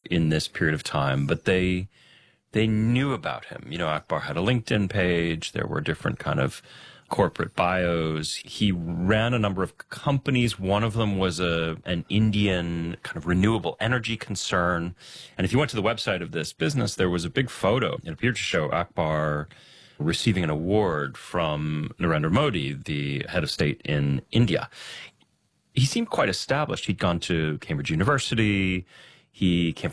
in this period of time, but they knew about him. You know, Akbar had a LinkedIn page. There were different kind of corporate bios. He ran a number of companies. One of them was an Indian kind of renewable energy concern. And if you went to the website of this business, there was a big photo. It appeared to show Akbar receiving an award from Narendra Modi, the head of state in India. He seemed quite established. He'd gone to Cambridge University. He came